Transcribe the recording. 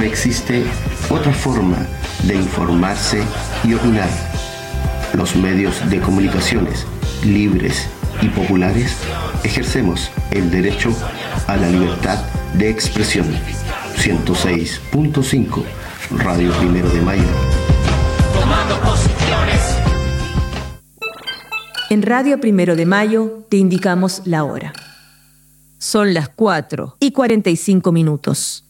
existe otra forma de informarse y opinar. Los medios de comunicaciones libres y populares ejercemos el derecho a la libertad de expresión. 106.5 Radio Primero de Mayo. Tomando posiciones. En Radio Primero de Mayo te indicamos la hora. Son las 4:45.